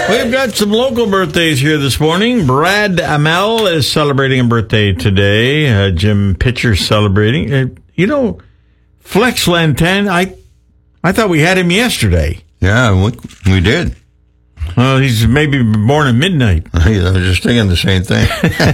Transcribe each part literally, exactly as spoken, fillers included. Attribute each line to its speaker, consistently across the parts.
Speaker 1: We've got some local birthdays here this morning. Brad Amel is celebrating a birthday today. Uh, Jim Pitcher's celebrating. Uh, you know, Flex Lantan, I I thought we had him yesterday.
Speaker 2: Yeah, we, we did.
Speaker 1: Well, he's maybe born at midnight.
Speaker 2: I was just thinking the same thing.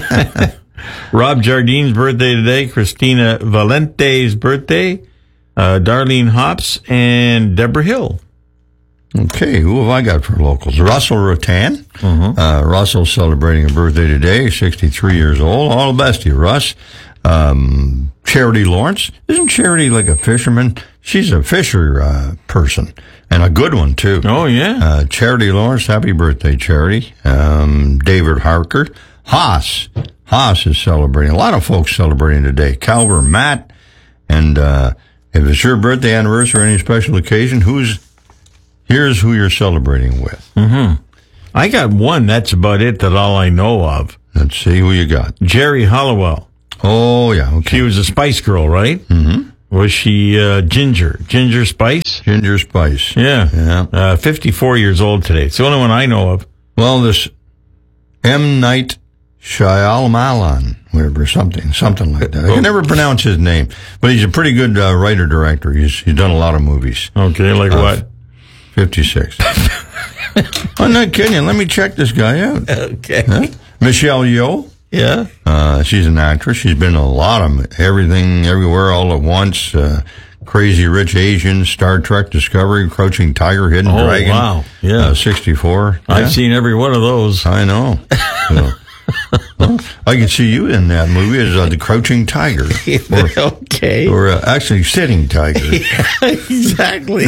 Speaker 1: Rob Jardine's birthday today. Christina Valente's birthday. Uh, Darlene Hops and Deborah Hill.
Speaker 2: Okay, who have I got for locals? Russell Rutan.
Speaker 1: Uh-huh.
Speaker 2: Uh, Russell's celebrating a birthday today, sixty-three years old. All the best to you, Russ. Um, Charity Lawrence. Isn't Charity like a fisherman? She's a fisher uh, person, and a good one, too.
Speaker 1: Oh, yeah.
Speaker 2: Uh, Charity Lawrence, happy birthday, Charity. Um, David Harker. Haas. Haas is celebrating. A lot of folks celebrating today. Calver Matt. And uh, if it's your birthday anniversary or any special occasion, who's here's who you're celebrating with.
Speaker 1: Mm-hmm. I got one. That's about it. That all I know of.
Speaker 2: Let's see who you got.
Speaker 1: Jerry Hollowell.
Speaker 2: Oh, yeah. Okay.
Speaker 1: She was a Spice Girl, right?
Speaker 2: Mm-hmm.
Speaker 1: Was she uh, Ginger? Ginger Spice?
Speaker 2: Ginger Spice.
Speaker 1: Yeah.
Speaker 2: Yeah.
Speaker 1: Uh, fifty-four years old today. It's the only one I know of.
Speaker 2: Well, this M. Night Shyamalan, or something, something like that. I can never pronounce his name, but he's a pretty good uh, writer-director. He's, he's done a lot of movies.
Speaker 1: Okay, like
Speaker 2: uh,
Speaker 1: what?
Speaker 2: fifty-six. I'm not kidding you. Let me check this guy out.
Speaker 1: Okay.
Speaker 2: Huh? Michelle Yeoh.
Speaker 1: Yeah.
Speaker 2: Uh, she's an actress. She's been in a lot of everything, everywhere, all at once. Uh, Crazy Rich Asians, Star Trek, Discovery, Crouching Tiger, Hidden
Speaker 1: oh,
Speaker 2: Dragon.
Speaker 1: Wow. Yeah.
Speaker 2: Uh, sixty-four.
Speaker 1: I've
Speaker 2: yeah.
Speaker 1: seen every one of those.
Speaker 2: I know. So, well, I can see you in that movie as uh, the Crouching Tiger. Or,
Speaker 1: okay.
Speaker 2: Or uh, actually Sitting Tiger.
Speaker 1: Yeah, exactly.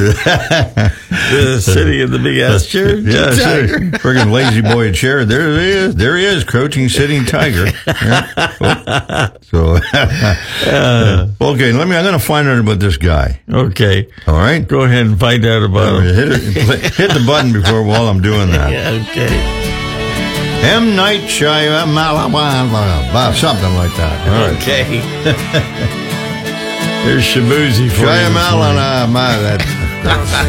Speaker 1: The city in the big ass chair.
Speaker 2: Yeah, friggin' lazy boy chair. There he is. There he is, Crouching Sitting Tiger. Yeah. So, uh, okay, let me, I'm going to find out about this guy.
Speaker 1: Okay.
Speaker 2: All right?
Speaker 1: Go ahead and find out about
Speaker 2: uh,
Speaker 1: him.
Speaker 2: Hit, it, hit the button before while I'm doing that.
Speaker 1: Yeah, okay.
Speaker 2: M. Night Shyamalan, something like that. All right.
Speaker 1: Okay. There's Shabuzi for you.
Speaker 2: Shyamalan, uh, my, that.